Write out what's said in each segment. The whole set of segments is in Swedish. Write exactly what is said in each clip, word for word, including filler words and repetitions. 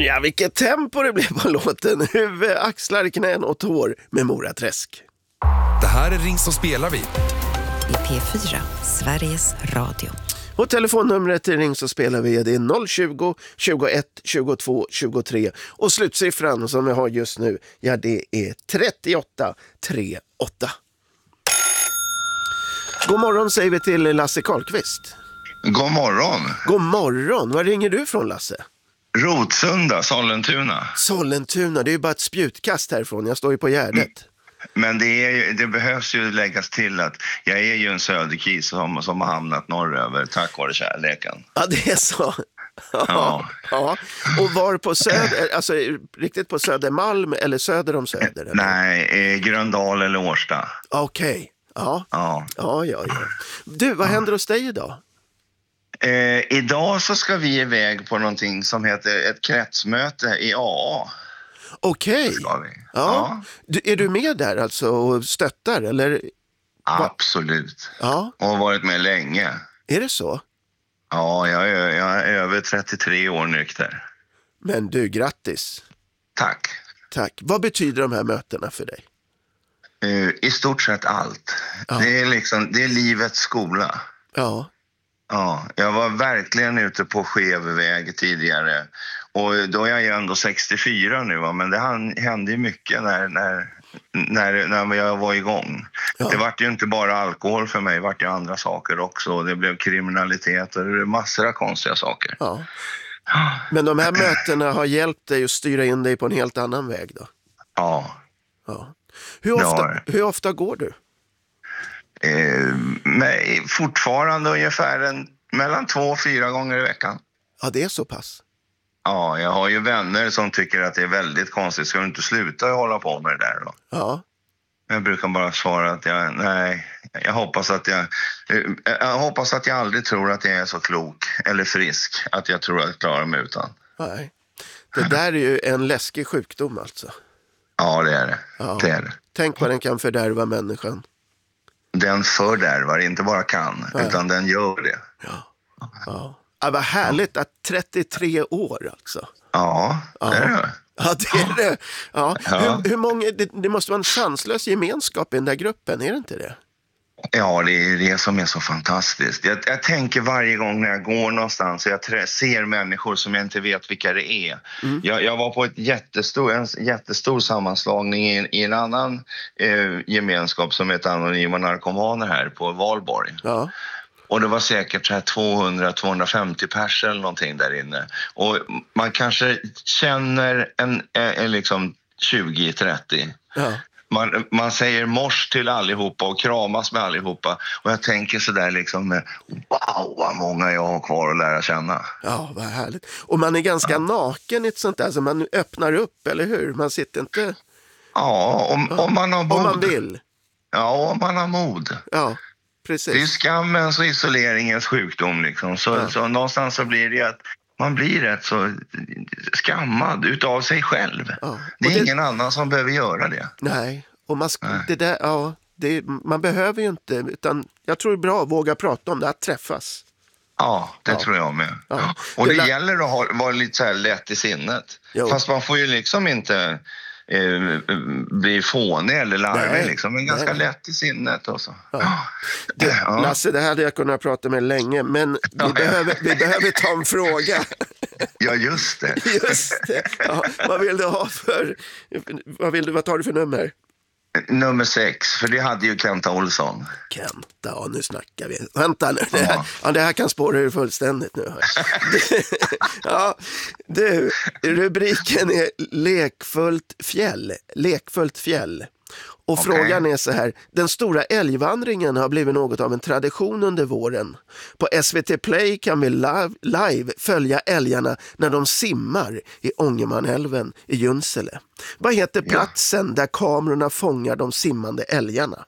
Ja, vilket tempo det blev på låten. Huvud, axlar, knän och tår med Moraträsk. Det här är Ring så spelar vi. I P fyra, Sveriges Radio. Och telefonnumret till Ring så spelar vi det är noll tjugo, tjugoett, tjugotvå, tjugotre. Och slutsiffran som vi har just nu, ja det är trettioåtta trettioåtta. God morgon säger vi till Lasse Karlqvist. God morgon. God morgon. Var ringer du från, Lasse? Rotsunda, Sollentuna. Sollentuna, det är ju bara ett spjutkast härifrån. Jag står ju på Gärdet. Mm. Men det, är ju, det behövs ju läggas till att jag är ju en söderkis som, som har hamnat norröver tack vare kärleken. Ja, det är så. Ja. Ja. Och var på söder, alltså riktigt på Södermalm eller söder om Söder? Eller? Nej, eh, Gröndal eller Årsta. Okej, okay. ja. Ja. Ja, ja, ja. Du, vad händer hos dig idag? Eh, idag så ska vi iväg på någonting som heter ett kretsmöte i A A. Okej. Okay. Ja. Ja. Du, är du med där alltså och stöttar eller? Absolut. Ja. Och har varit med länge. Är det så? Ja, jag är, jag är över trettiotre år nykter. Men du, grattis. Tack. Tack. Vad betyder de här mötena för dig? Uh, I stort sett allt. Ja. Det är liksom, det är livets skola. Ja. Ja, jag var verkligen ute på skev väg tidigare. Och då är jag ju ändå sextiofyra nu, va? Men det hände ju mycket när, när, när, när jag var igång. Ja. Det var ju inte bara alkohol för mig, det var ju andra saker också. Det blev kriminalitet och det blev massor av konstiga saker. Ja. Men de här mötena har hjälpt dig att styra in dig på en helt annan väg då? Ja. Ja. Hur ofta, hur ofta går du? Eh, med, fortfarande ungefär en, mellan två och fyra gånger i veckan. Ja, det är så pass. Ja, jag har ju vänner som tycker att det är väldigt konstigt. Ska du inte sluta hålla på med det där då? Ja. Jag brukar bara svara att jag, nej, jag hoppas att jag, jag hoppas att jag aldrig tror att jag är så klok eller frisk att jag tror att jag klarar mig utan. Nej, det där är ju en läskig sjukdom alltså. Ja, det är det. Ja. Det är det. Tänk vad den kan fördärva människan. Den fördärvar, inte bara kan, ja. Utan den gör det. Ja, ja. Ja, vad härligt att trettiotre år alltså. Ja, det ja. är det. Ja, det är det. Ja. Ja. Hur, hur många, det, det måste vara en sanslös gemenskap i den där gruppen, är det inte det? Ja, det är det som är så fantastiskt. Jag, jag tänker varje gång när jag går någonstans och jag trä, ser människor som jag inte vet vilka det är. Mm. Jag, jag var på ett jättestor, en jättestor sammanslagning i en, i en annan eh, gemenskap som heter Anonyma Narkomaner här på Valborg. Ja. Och det var säkert så här tvåhundra till tvåhundrafemtio pers eller någonting där inne. Och man kanske känner en, en liksom tjugo trettio. Ja. Man, man säger mors till allihopa och kramas med allihopa. Och jag tänker så där liksom, wow vad många jag har kvar att lära känna. Ja, vad härligt. Och man är ganska ja. naken i ett sånt där, så man öppnar upp, eller hur? Man sitter inte... Ja, om, ja. om man har mod. Om man vill. Ja, om man har mod. Ja, precis. Det är skammens och isoleringens sjukdom liksom. Så, ja. så någonstans så blir det att man blir rätt så skammad utav sig själv. Ja. Det är det... ingen annan som behöver göra det. Nej, och man, sk- det där, ja, det, man behöver ju inte, utan jag tror det är bra att våga prata om det, att träffas. Ja, det ja. tror jag med. Ja. Och det, det gäller att ha, vara lite så här lätt i sinnet. Jo. Fast man får ju liksom inte eh, bli fånig eller larvig liksom, men ganska Nej. lätt i sinnet också. Ja. Det, ja. Lasse, det här hade jag kunnat prata med länge, men vi, ja, behöver, vi behöver ta en fråga. Ja, just det. Just det. Ja, vad vill du ha för, vad, vill du, vad tar du för nummer? Nummer sex, för det hade ju Kenta Olsson. Kenta, ja, nu snackar vi. Vänta nu, det här, ja, det här kan spåra ur fullständigt nu. Ja, du, rubriken är Lekfullt fjäll. Lekfullt fjäll. Och okay. Frågan är så här, den stora älgvandringen har blivit något av en tradition under våren. På S V T Play kan vi live, live följa älgarna när de simmar i Ångermanälven i Junsele. Vad heter platsen ja. där kamerorna fångar de simmande älgarna?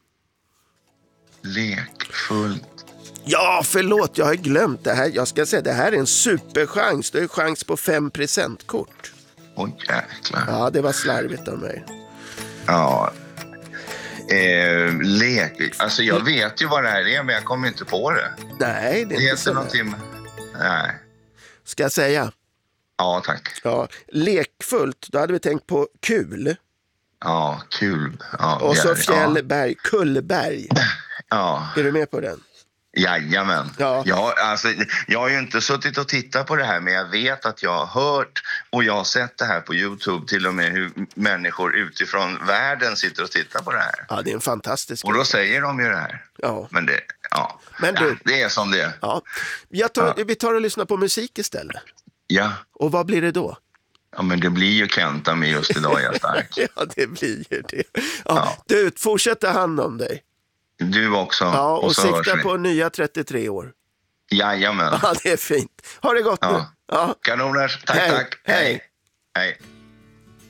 Lekfullt. Ja, förlåt, jag har glömt det här. Jag ska säga, det här är en superchans. Det är chans på fem presentkort. Åh jäklar. Ja, det var slarvigt av mig. Ja, eh, lek. Alltså jag vet ju vad det här är, men jag kommer inte på det. Nej, det är det inte så. Någonting... Nej. Ska jag säga? Ja, tack. Ja, lekfullt, då hade vi tänkt på kul. Ja, kul. Ja, Och så ja, fjällberg, kullberg. Ja. Är du med på den? Jajamän. Ja. Ja, alltså, jag har ju inte suttit och tittat på det här, men jag vet att jag har hört och jag har sett det här på YouTube, till och med hur människor utifrån världen sitter och tittar på det här. Ja, det är en fantastisk. Och då säger de ju det här. Ja. Men det, ja. Men du, ja, det är som det är. Ja. Jag tar, Ja. Vi tar och lyssnar på musik istället. Ja. Och vad blir det då? Ja, men det blir ju Kenta med just idag, jag är stark. Ja, det blir ju det. Ja, Ja. Du, fortsätt ta hand om dig. Du också. Ja, och, och så hörs sikta vi. på nya trettiotre år. Jajamän. Ja, det är fint. Ha det gott Ja. nu. Ja. Kanoners. Tack, Hej. tack. Hej. Hej.